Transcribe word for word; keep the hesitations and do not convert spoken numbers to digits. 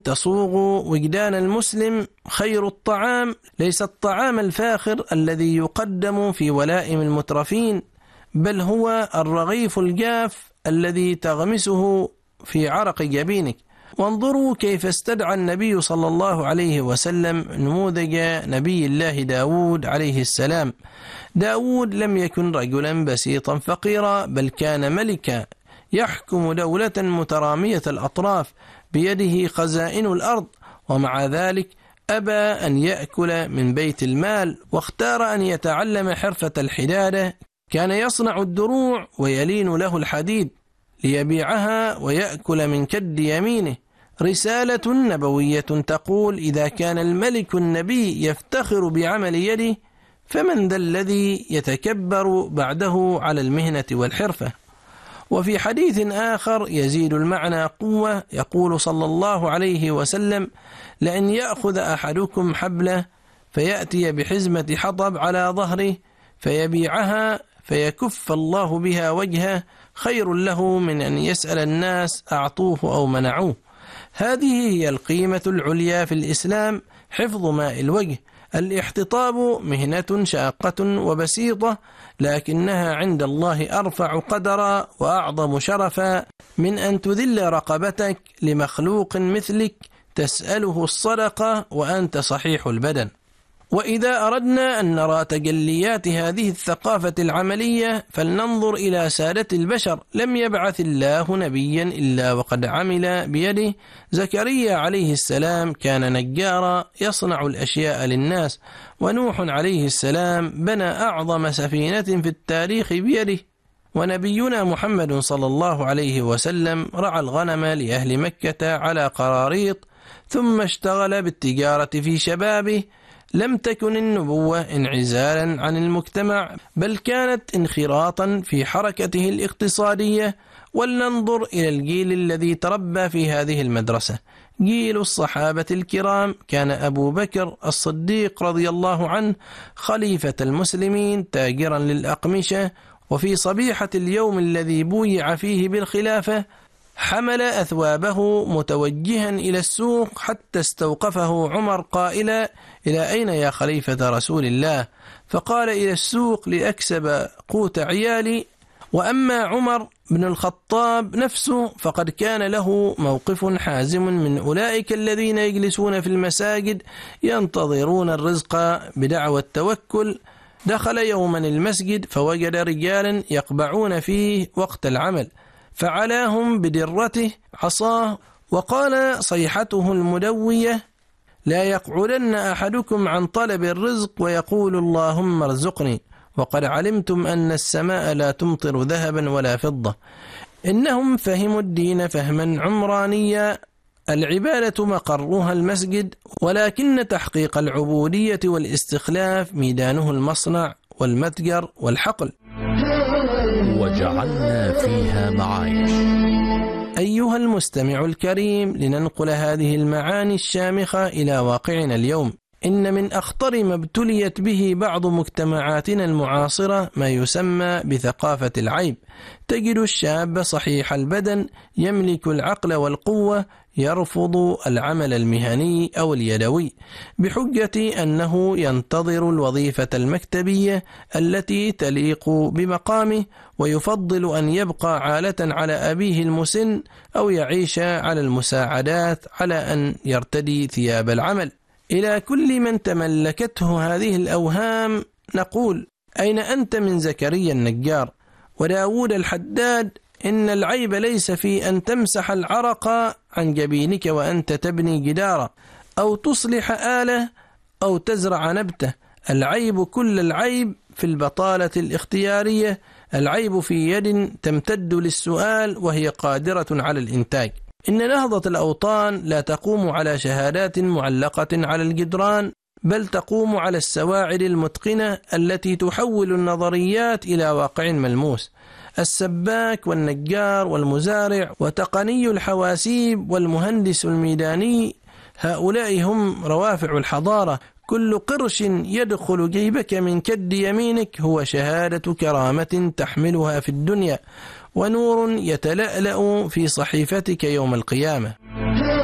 تصوغ وجدان المسلم خير الطعام ليس الطعام الفاخر الذي يقدم في ولائم المترفين، بل هو الرغيف الجاف الذي تغمسه في عرق جبينك. وانظروا كيف استدعى النبي صلى الله عليه وسلم نموذج نبي الله داود عليه السلام. داود لم يكن رجلا بسيطا فقيرا، بل كان ملكا يحكم دولة مترامية الأطراف بيده خزائن الأرض، ومع ذلك أبى أن يأكل من بيت المال، واختار أن يتعلم حرفة الحدادة. كان يصنع الدروع ويلين له الحديد ليبيعها ويأكل من كد يمينه. رسالة نبوية تقول: إذا كان الملك النبي يفتخر بعمل يده، فمن ذا الذي يتكبر بعده على المهنة والحرفة؟ وفي حديث آخر يزيد المعنى قوة، يقول صلى الله عليه وسلم: لأن يأخذ أحدكم حبله فيأتي بحزمة حطب على ظهره فيبيعها فيكف الله بها وجهه خير له من أن يسأل الناس أعطوه أو منعوه. هذه هي القيمة العليا في الإسلام، حفظ ماء الوجه. الاحتطاب مهنة شاقة وبسيطة، لكنها عند الله أرفع قدرا وأعظم شرفا من أن تذل رقبتك لمخلوق مثلك تسأله الصدقة وأنت صحيح البدن. وإذا أردنا أن نرى تجليات هذه الثقافة العملية فلننظر إلى سادة البشر. لم يبعث الله نبيا إلا وقد عمل بيده. زكريا عليه السلام كان نجارا يصنع الأشياء للناس، ونوح عليه السلام بنى أعظم سفينة في التاريخ بيده، ونبينا محمد صلى الله عليه وسلم رعى الغنم لأهل مكة على قراريط، ثم اشتغل بالتجارة في شبابه. لم تكن النبوة انعزالا عن المجتمع، بل كانت انخراطا في حركته الاقتصادية. ولننظر إلى الجيل الذي تربى في هذه المدرسة، جيل الصحابة الكرام. كان أبو بكر الصديق رضي الله عنه خليفة المسلمين تاجرا للأقمشة، وفي صبيحة اليوم الذي بويع فيه بالخلافة حمل أثوابه متوجها إلى السوق حتى استوقفه عمر قائلا: إلى أين يا خليفة رسول الله؟ فقال: إلى السوق لأكسب قوت عيالي. وأما عمر بن الخطاب نفسه فقد كان له موقف حازم من أولئك الذين يجلسون في المساجد ينتظرون الرزق بدعوى التوكل. دخل يوما المسجد فوجد رجالا يقبعون فيه وقت العمل، فعلاهم بدرته عصاه وقال صيحته المدوية: لا يقعدن أحدكم عن طلب الرزق ويقول اللهم ارزقني وقد علمتم أن السماء لا تمطر ذهبا ولا فضة. إنهم فهموا الدين فهما عمرانيا، العبادة مقرها المسجد، ولكن تحقيق العبودية والاستخلاف ميدانه المصنع والمتجر والحقل. وجعلنا فيها معايش. أيها المستمع الكريم، لننقل هذه المعاني الشامخة إلى واقعنا اليوم. إن من أخطر ما ابتليت به بعض مجتمعاتنا المعاصرة ما يسمى بثقافة العيب. تجد الشاب صحيح البدن يملك العقل والقوة يرفض العمل المهني أو اليدوي بحجة أنه ينتظر الوظيفة المكتبية التي تليق بمقامه، ويفضل أن يبقى عالة على أبيه المسن أو يعيش على المساعدات على أن يرتدي ثياب العمل. إلى كل من تملكته هذه الأوهام نقول: أين أنت من زكريا النجار وداود الحداد؟ إن العيب ليس في أن تمسح العرق عن جبينك وأنت تبني جدارا، أو تصلح آلة، أو تزرع نبتة. العيب كل العيب في البطالة الاختيارية. العيب في يد تمتد للسؤال وهي قادرة على الإنتاج. إن نهضة الأوطان لا تقوم على شهادات معلقة على الجدران، بل تقوم على السواعد المتقنة التي تحول النظريات إلى واقع ملموس. السباك والنجار والمزارع وتقني الحواسيب والمهندس الميداني، هؤلاء هم روافع الحضارة. كل قرش يدخل جيبك من كد يمينك هو شهادة كرامة تحملها في الدنيا، ونور يتلألأ في صحيفتك يوم القيامة.